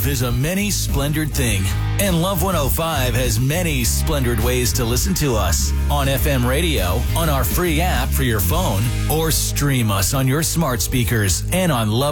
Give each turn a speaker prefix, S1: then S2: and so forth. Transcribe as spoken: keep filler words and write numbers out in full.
S1: Love is a many splendored thing, and Love one oh five has many splendored ways to listen to us. On F M radio, on our free app for your phone, or stream us on your smart speakers and on Love